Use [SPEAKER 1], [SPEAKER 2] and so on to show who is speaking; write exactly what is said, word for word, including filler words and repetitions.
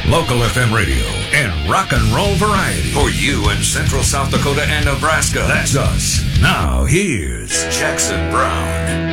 [SPEAKER 1] Local F M radio and rock and roll variety. For you in Central South Dakota and Nebraska. That's us. Now here's Jackson Brown.